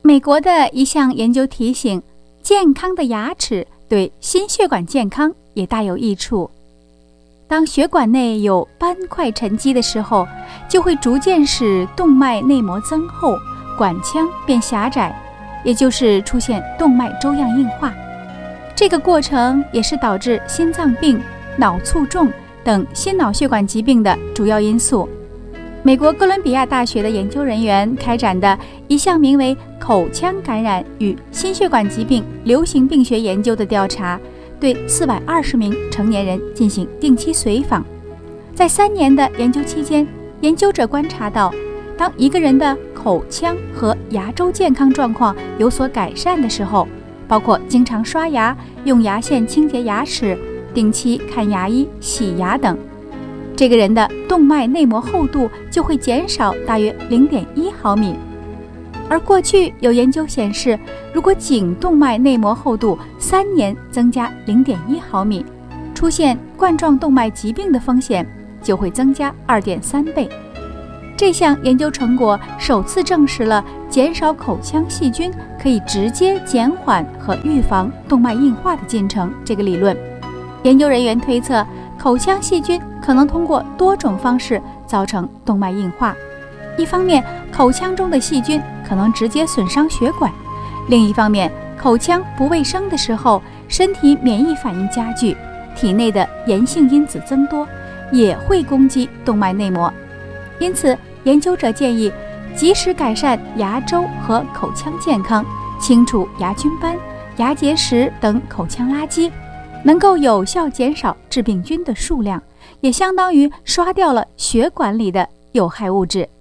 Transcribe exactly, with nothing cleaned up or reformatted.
美国的一项研究提醒，健康的牙齿对心血管健康也大有益处。当血管内有斑块沉积的时候，就会逐渐使动脉内膜增厚，管腔变狭窄，也就是出现动脉粥样硬化。这个过程也是导致心脏病、脑卒中等心脑血管疾病的主要因素。美国哥伦比亚大学的研究人员开展的一项名为口腔感染与心血管疾病流行病学研究的调查，对四百二十名成年人进行定期随访。在三年的研究期间，研究者观察到，当一个人的口腔和牙周健康状况有所改善的时候，包括经常刷牙、用牙线清洁牙齿、定期看牙医、洗牙等，这个人的动脉内膜厚度就会减少大约 零点一毫米。而过去有研究显示，如果颈动脉内膜厚度三年增加 零点一毫米，出现冠状动脉疾病的风险就会增加 二点三倍。这项研究成果首次证实了减少口腔细菌可以直接减缓和预防动脉硬化的进程这个理论。研究人员推测，口腔细菌可能通过多种方式造成动脉硬化。一方面，口腔中的细菌可能直接损伤血管；另一方面，口腔不卫生的时候，身体免疫反应加剧，体内的炎性因子增多，也会攻击动脉内膜。因此，研究者建议及时改善牙周和口腔健康，清除牙菌斑、牙结石等口腔垃圾，能够有效减少致病菌的数量，也相当于刷掉了血管里的有害物质。